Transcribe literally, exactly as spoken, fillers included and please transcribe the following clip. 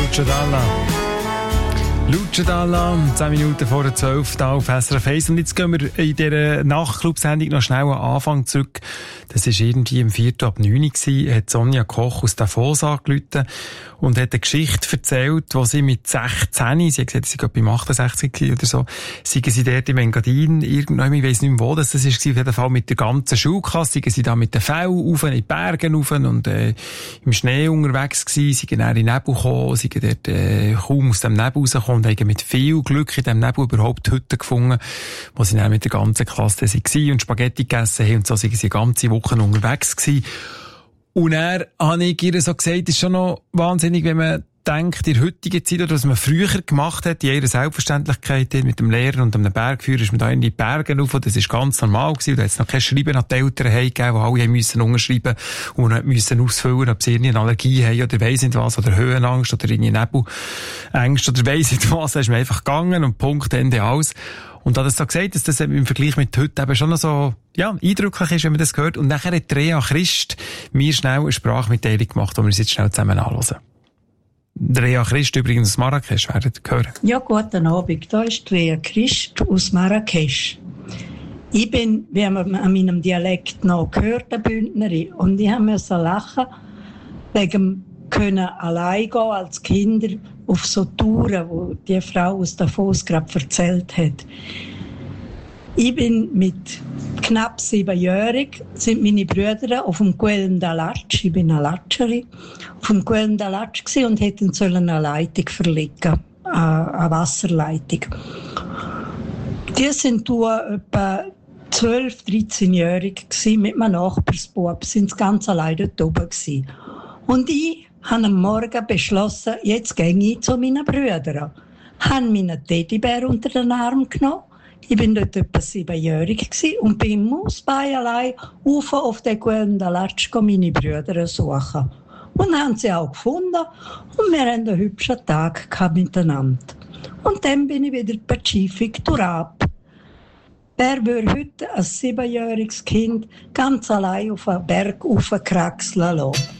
Lucio Dalla. Lucio Dalla, zehn Minuten vor der zwölf hier auf S R F eins. Und jetzt gehen wir in dieser Nachtclub-Sendung noch schnell am Anfang zurück. Das war irgendwie im vierten ab neun Uhr, hat Sonja Koch aus Davos angerufen und hat eine Geschichte erzählt, wo sie mit sechzehn, sie hat gesagt, sie war bei achtundsechzig oder so, seien sie dort im Engadin, irgendwann, ich weiss nicht mehr wo, das war, auf jeden Fall mit der ganzen Schulklasse, seien sie da mit den Fällen rauf, in die Berge rauf und äh, im Schnee unterwegs gewesen, seien dann in den Nebel gekommen, seien dort äh, kaum aus dem Nebel rausgekommen und haben mit viel Glück in diesem Nebel überhaupt Hütten gefunden, wo sie dann mit der ganzen Klasse waren und Spaghetti gegessen haben und so seien sie eine ganze Woche unterwegs gewesen. Und er habe ich ihr so gesagt, es ist schon noch wahnsinnig, wenn man denkt, in der heutigen Zeit, oder was man früher gemacht hat, in ihrer Selbstverständlichkeit, mit dem Lehrer und einem Bergführer, ist man da in die Berge rauf, das ist ganz normal gewesen, da hat es noch kein Schreiben an die Eltern gegeben, wo alle müssen unterschreiben und man müssen ausfüllen, ob sie eine Allergie haben oder weiss nicht was, oder Höhenangst, oder in Nebelängst, oder weiss nicht was, da ist man einfach gegangen und Punkt, Ende, alles. Und da das so gesagt, dass das im Vergleich mit heute eben schon noch so, ja, eindrücklich ist, wenn man das hört. Und nachher hat Rea Christ mir schnell eine Sprachmitteilung gemacht, die wir uns jetzt schnell zusammen anhören. Rea Christ übrigens aus Marrakesch, werdet ihr hören. Ja, guten Abend. Da ist Rea Christ aus Marrakesch. Ich bin, wie man an meinem Dialekt noch gehört, eine Bündnerin. Und ich musste lachen, wegen können allein gehen als Kinder auf so Touren, wo die Frau aus Davos gerade erzählt hat. Ich bin mit knapp siebenjährig, sind meine Brüder auf dem Guelm d'Alatsch, ich bin eine Latscherin, auf dem Guelm d'Alatsch gsi und hätten sollen eine Leitung verlegen, eine Wasserleitung. Die sind da etwa zwölf-, dreizehnjährig gsi, mit meinem Nachbarsbub, sind ganz allein dort oben gsi. Und ich habe am Morgen beschlossen, jetzt gehe ich zu meinen Brüdern. Habe meinen Teddybär unter den Arm genommen. Ich bin dort etwa siebenjährig und bin im Mausbein allein rauf auf den Guelm d'Alatsch meine Brüder suchen. Und haben sie auch gefunden und wir hatten einen hübschen Tag miteinander. Und dann bin ich wieder Pazifik durchab. Wer würde heute ein siebenjähriges Kind ganz allein auf einen Berg raufkraxeln lassen?